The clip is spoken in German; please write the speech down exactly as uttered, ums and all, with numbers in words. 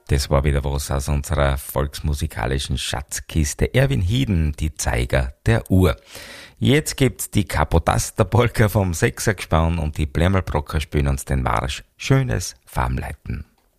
Das war wieder was aus unserer volksmusikalischen Schatzkiste. Erwin Hieden, die Zeiger der Uhr. Jetzt gibt's die Kapotaster-Polka vom Sechsergespann und die Plemmelbrocker spielen uns den Marsch Schönes Farmleiten.